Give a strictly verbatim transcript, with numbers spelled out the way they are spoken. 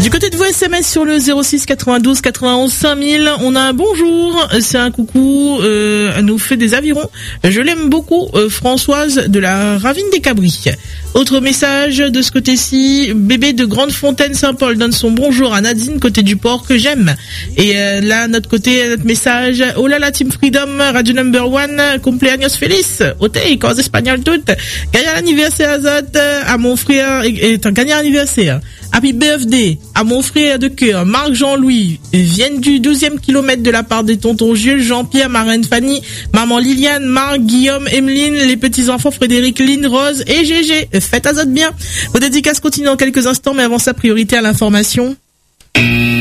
Du côté de vos S M S sur le zéro six quatre-vingt-douze quatre-vingt-onze cinq mille, on a un bonjour, c'est un coucou, euh, elle nous fait des avirons. Je l'aime beaucoup, euh, Françoise de la Ravine des Cabris. Autre message de ce côté-ci, bébé de Grande Fontaine Saint-Paul donne son bonjour à Nadine côté du port que j'aime. Et euh, là, notre côté, notre message, oh là là, Team Freedom, Radio Number One, cumpleaños feliz, otei, cause espagnol toute, gagnant l'anniversaire Azot, à mon frère, et un gagnant anniversaire. Happy birthday à mon frère de cœur, Marc Jean-Louis, viennent du douzième kilomètre de la part des tontons Jules, Jean-Pierre, marraine Fanny, maman Liliane, Marc, Guillaume, Emeline, les petits-enfants Frédéric, Lynn, Rose et Gégé. Faites Azot bien. Vos dédicaces continuent dans quelques instants, mais avant ça, priorité à l'information.